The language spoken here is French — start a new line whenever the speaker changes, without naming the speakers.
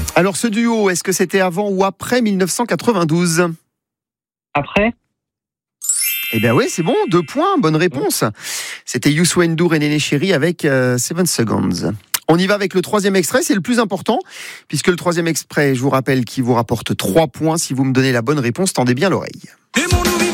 Alors ce duo, est-ce que c'était avant ou après 1992 ?
Après.
Eh bien oui, c'est bon, 2 points, bonne réponse. C'était Youssou N'Dour et Néné Chéri avec 7 Seconds. On y va avec le 3e extrait, c'est le plus important, puisque le 3e extrait, je vous rappelle, qui vous rapporte 3 points si vous me donnez la bonne réponse, tendez bien l'oreille.